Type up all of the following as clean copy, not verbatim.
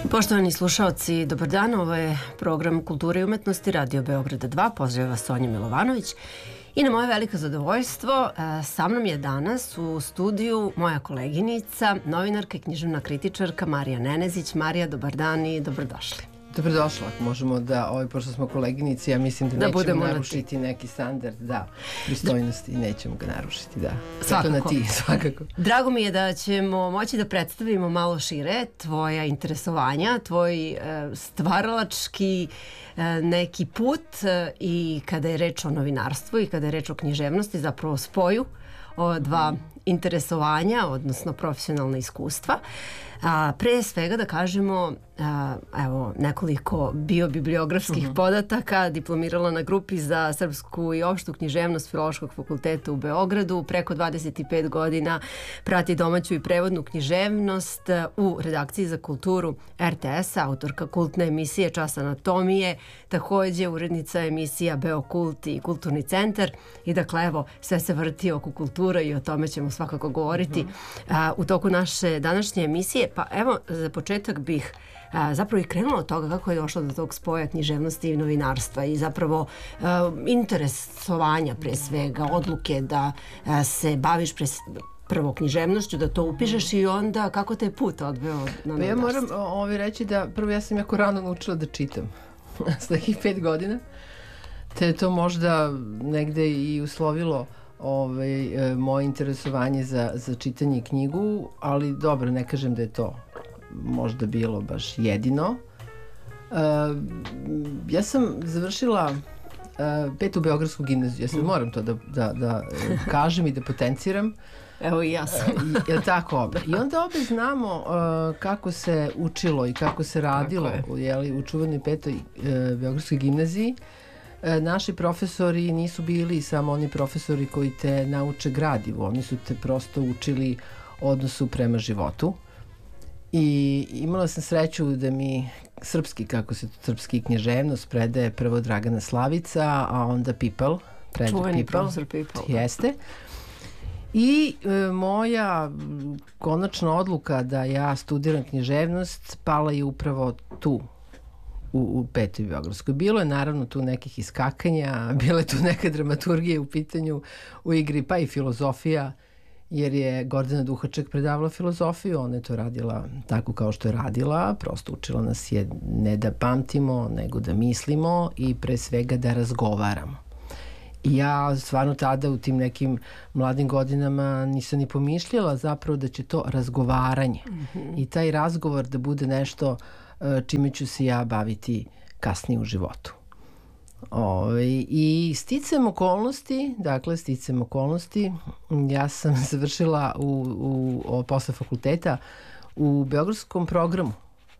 Poštovani slušaoci, dobar dan, ovo je program Kulture i umetnosti Radio Beograda 2, pozdravlja vas Sonja Milovanović i na moje veliko zadovoljstvo sa mnom je danas u studiju moja koleginica, novinarka i književna kritičarka Marija Nenezić. Marija, dobar dan i dobrodošli. Dobrodošla, možemo da, pošto smo koleginici, ja mislim da nećemo narušiti neki standard, pristojnosti i nećemo ga narušiti, Svakako. Na ti, svakako. Drago mi je da ćemo moći da predstavimo malo šire tvoja interesovanja, tvoj stvaralački neki put i kada je reč o novinarstvu i kada je reč o književnosti, zapravo spoju o dva interesovanja, odnosno profesionalna iskustva. Pre svega da kažemo nekoliko biobibliografskih podataka. Diplomirala na grupi za srpsku i opštu književnost Filološkog fakulteta u Beogradu. Preko 25 godina prati domaću i prevodnu književnost u redakciji za kulturu RTS-a, autorka kultne emisije Čas anatomije, takođe urednica emisija Beokult i Kulturni centar. I dakle, evo, sve se vrti oko kulture i o tome ćemo svakako govoriti u toku naše današnje emisije. Pa evo, za početak bih zapravo i krenula od toga kako je došlo do tog spoja književnosti i novinarstva i zapravo interesovanja pre svega, odluke da se baviš prvo književnošću, da to upišeš i onda kako te je put odveo na novinarstvo? Ja moram reći da prvo ja sam jako rano naučila da čitam, s nekih 5 godina, te je to možda negde i uslovilo moje interesovanje za čitanje i knjigu, ali dobro, ne kažem da je to možda bilo baš jedino. Ja sam završila 5. Beogradsku gimnaziju, ja sad moram to da kažem i da potenciram. Evo i ja sam. Je tako obe? I onda obe znamo kako se učilo i kako se radilo u čuvenoj 5. Beogradskoj gimnaziji. Naši profesori nisu bili samo oni profesori koji te nauče gradivo, oni su te prosto učili odnosu prema životu. I imala sam sreću da mi srpski književnost predaje prvo Dragana Slavica, a onda Pipel. Čuveni profesor Pipel. Jeste. I moja konačna odluka da ja studiram književnost pala je upravo tu, u 5. Beogradskoj. Bilo je naravno tu nekih iskakanja, bila je tu neka dramaturgija u pitanju, u igri, pa i filozofija, jer je Gordana Duhaček predavala filozofiju, ona je to radila tako kao što je radila, prosto učila nas je ne da pamtimo, nego da mislimo i pre svega da razgovaramo. I ja stvarno tada u tim nekim mladim godinama nisam ni pomišljala zapravo da će to razgovaranje i taj razgovor da bude nešto čime ću se ja baviti kasnije u životu. I sticam okolnosti, ja sam završila posle fakulteta u beogradskom programu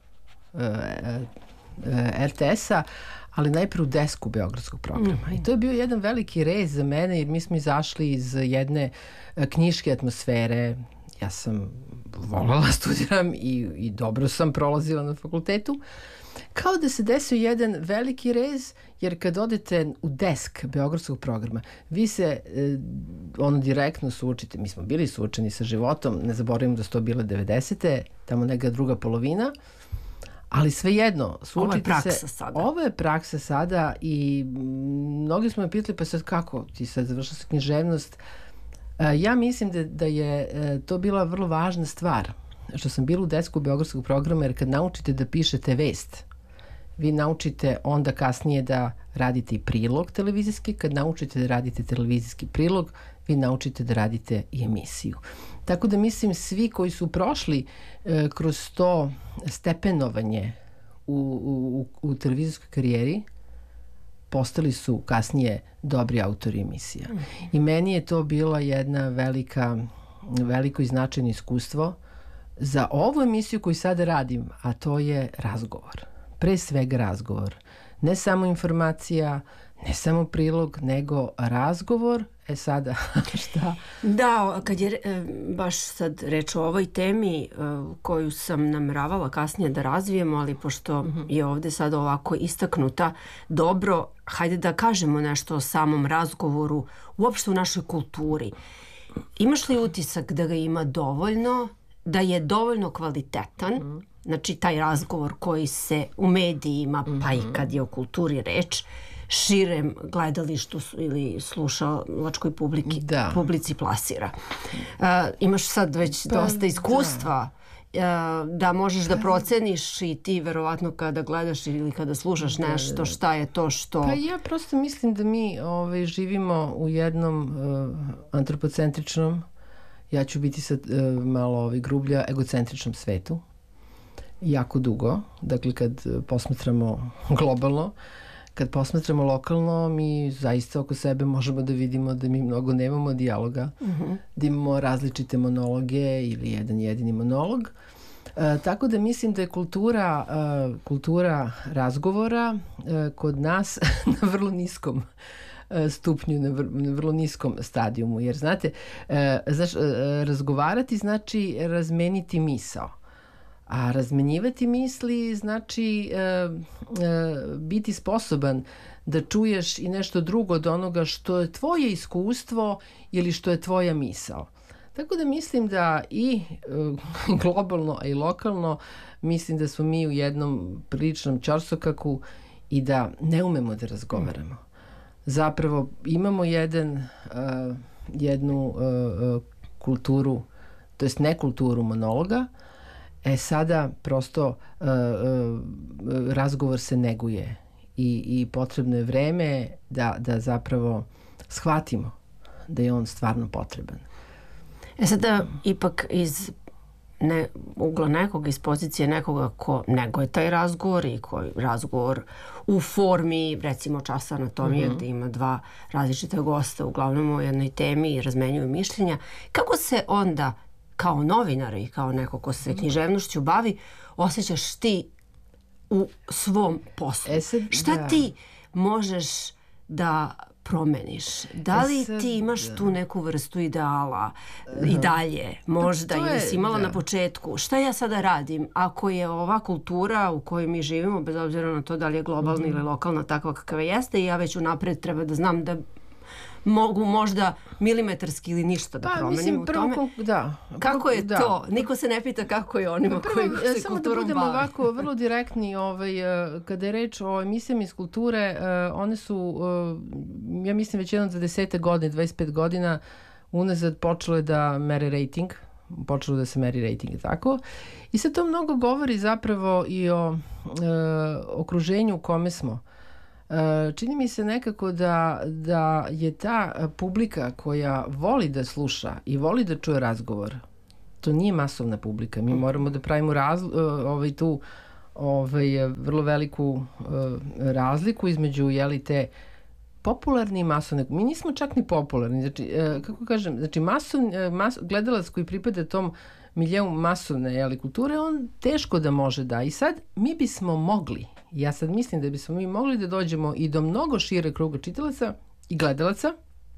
RTS-a, ali najpre u desku beogradskog programa. I to je bio jedan veliki rez za mene, jer mi smo izašli iz jedne knjiške atmosfere. Ja sam voljela studiram i dobro sam prolazila na fakultetu. Kao da se desio jedan veliki rez, jer kad odete u desk beogradskog programa, vi se direktno suočite, mi smo bili suočeni sa životom, ne zaboravimo da su to bile 90. tamo neka druga polovina, ali svejedno, suočite se. Ovo je praksa sada i mnogi smo me pitali, pa sad kako ti sad završila sa književnost? Ja mislim da je to bila vrlo važna stvar, što sam bila u desku beogradskog programa, jer kad naučite da pišete vest, vi naučite onda kasnije da radite i prilog televizijski, kad naučite da radite televizijski prilog, vi naučite da radite i emisiju. Tako da mislim svi koji su prošli kroz to stepenovanje u televizijskoj karijeri, postali su kasnije dobri autori emisija. I meni je to bila jedna veliko i značajno iskustvo za ovu emisiju koju sada radim, a to je razgovor. Pre svega razgovor. Ne samo informacija, ne samo prilog, nego razgovor. Sada, šta? Da, kad je baš sad reč o ovoj temi koju sam nameravala kasnije da razvijemo, ali pošto je ovde sad ovako istaknuta dobro, hajde da kažemo nešto o samom razgovoru uopšte u našoj kulturi. Imaš li utisak da ga ima dovoljno, da je dovoljno kvalitetan, znači taj razgovor koji se u medijima, pa i kad je o kulturi reč, širem gledalištu ili slušalačkoj publici plasira. Imaš sad već dosta iskustva da možeš da proceniš i ti verovatno kada gledaš ili kada slušaš nešto šta je to što... Pa ja prosto mislim da mi živimo u jednom antropocentričnom, ja ću biti sad malo grublja, egocentričnom svetu. Jako dugo. Dakle, kad posmatramo globalno, kad posmatramo lokalno, mi zaista oko sebe možemo da vidimo da mi mnogo nemamo dijaloga, da imamo različite monologe ili jedan jedini monolog. Tako da mislim da je kultura razgovora kod nas na vrlo niskom stupnju, na vrlo niskom stadijumu. Jer znate, razgovarati znači razmeniti misao. A razmenjivati misli znači biti sposoban da čuješ i nešto drugo od onoga što je tvoje iskustvo ili što je tvoja misao. Tako da mislim da i globalno, a i lokalno, mislim da smo mi u jednom priličnom ćorsokaku i da ne umemo da razgovaramo. Zapravo imamo jednu kulturu, to jest nekulturu monologa. Sada prosto razgovor se neguje i potrebno je vreme da zapravo shvatimo da je on stvarno potreban. Sada ipak iz ugla nekoga, iz pozicije nekoga ko neguje taj razgovor i koji razgovor u formi recimo časa anatomije gde ima dva različita gosta uglavnom o jednoj temi i razmenjuju mišljenja, kako se onda kao novinar i kao neko ko se književnošću bavi, osjećaš ti u svom poslu? Šta ti možeš da promeniš? Da li ti imaš tu neku vrstu ideala i dalje, možda, ili si imala na početku? Šta ja sada radim ako je ova kultura u kojoj mi živimo, bez obzira na to da li je globalna ili lokalna, takva kakva jeste, i ja već unapred treba da znam da mogu možda milimetarski ili ništa da promenim u tome. Kako je to? Niko se ne pita kako je onima koji se kulturom bave. Samo da budemo ovako vrlo direktni, kada je reč o emisijama iz kulture, one su, ja mislim, već jedno 20 godina, 25 godina unazad počele da mere rating, počelo da se meri rating i tako. I sad to mnogo govori zapravo i o okruženju u kome smo. Čini mi se nekako da je ta publika koja voli da sluša i voli da čuje razgovor, to nije masovna publika. Mi moramo da pravimo tu vrlo veliku razliku između te popularni i masovne. Mi nismo čak ni popularni. Znači, kako kažem, znači gledalac koji pripada tom miljeu masovne kulture, on teško da može da. I sad mi bismo mogli, ja sad mislim da bismo mi mogli da dođemo i do mnogo šire kruga čitalaca i gledalaca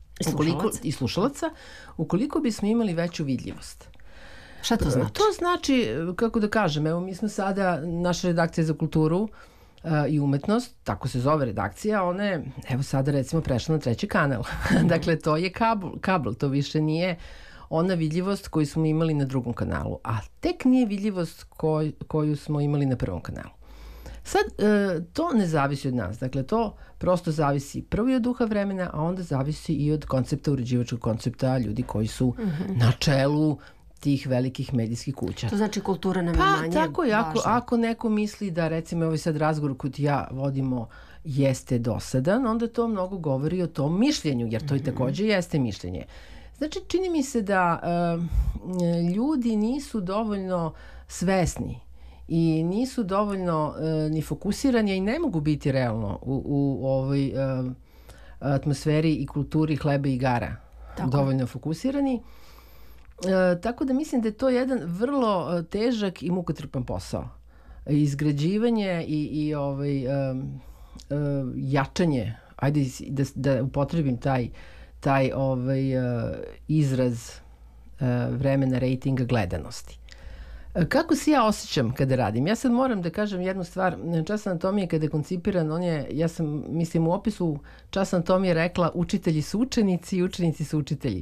i slušalaca, ukoliko bismo imali veću vidljivost. Šta to znači? To znači, kako da kažem, evo mi smo sada, naša redakcija za kulturu i umetnost, tako se zove redakcija, ona je, evo sada recimo prešla na 3. kanal. Dakle, to je kabel, to više nije ona vidljivost koju smo imali na 2. kanalu, a tek nije vidljivost koju smo imali na 1. kanalu. Sad, to ne zavisi od nas. Dakle, to prosto zavisi prvo i od duha vremena, a onda zavisi i od koncepta, uređivačkog koncepta, ljudi koji su na čelu tih velikih medijskih kuća. To znači kultura nam je manje važna. Tako je, ako neko misli da recimo ovaj sad razgovor koji ja vodimo jeste dosadan, onda to mnogo govori o tom mišljenju, jer to i takođe jeste mišljenje. Znači, čini mi se da ljudi nisu dovoljno svesni i nisu dovoljno ni fokusirani, i ne mogu biti realno u ovoj atmosferi i kulturi hleba i igara dovoljno fokusirani. Tako da mislim da je to jedan vrlo težak i mukotrpan posao. Izgrađivanje i jačanje, ajde da upotrebim taj izraz vremena ratinga gledanosti. Kako se ja osjećam kada radim? Ja sad moram da kažem jednu stvar. Čas anatomije kada je koncipiran, ja sam, mislim, u opisu čas anatomije rekla učitelji su učenici i učenici su učitelji.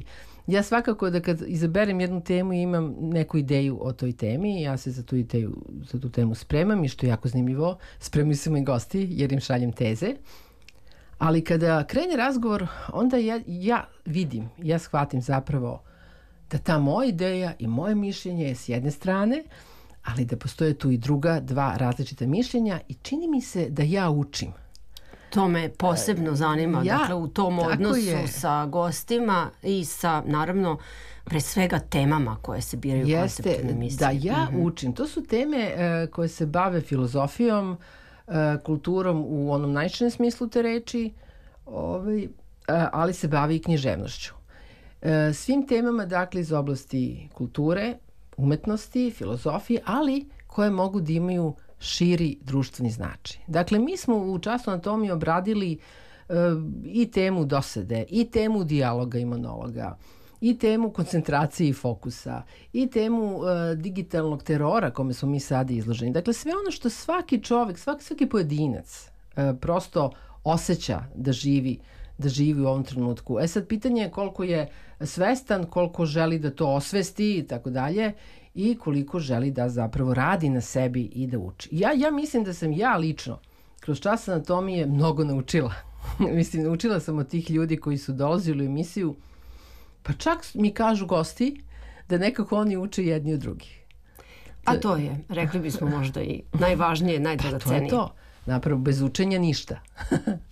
Ja svakako da kad izaberem jednu temu i imam neku ideju o toj temi, ja se za tu temu spremam i što je jako zanimljivo, spremaju se moji gosti jer im šaljem teze. Ali kada krene razgovor, onda ja vidim, ja shvatim zapravo da ta moja ideja i moje mišljenje je s jedne strane, ali da postoje tu i dva različita mišljenja i čini mi se da ja učim. To me posebno zanima, dakle u tom odnosu sa gostima i sa, naravno, pre svega temama koje se biraju u konceptnoj emisiji. Da ja učim. To su teme koje se bave filozofijom, kulturom u onom najširem smislu te reči, ali se bavi i književnošću. Svim temama, dakle, iz oblasti kulture, umetnosti, filozofije, ali koje mogu da imaju širi društveni značaj. Dakle, mi smo u času anatomije obradili i temu dosade, i temu dijaloga i monologa, i temu koncentracije i fokusa, i temu digitalnog terora kome smo mi sada izloženi. Dakle, sve ono što svaki čovek, svaki pojedinac prosto osjeća da živi u ovom trenutku. Sad, pitanje je koliko je svestan, koliko želi da to osvesti i tako dalje, i koliko želi da zapravo radi na sebi i da uči. Ja mislim da sam ja lično kroz čas anatomije mnogo naučila. Mislim, naučila sam od tih ljudi koji su dolazili u emisiju, pa čak mi kažu gosti da nekako oni uče jedni od drugih. A to je, rekli bismo možda i najvažnije, najdragocenije. Pa to je to. Napravo, bez učenja ništa.